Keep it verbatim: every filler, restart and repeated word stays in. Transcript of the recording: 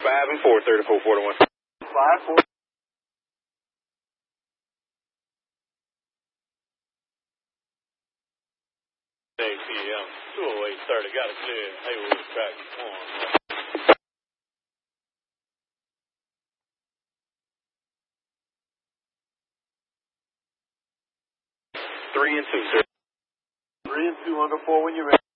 five and four, thirty-four forty-one. Five, four. eight P M, two oh eight thirty, got it clear. Haywood track one. Three and two, sir. Three and two under four when you're ready.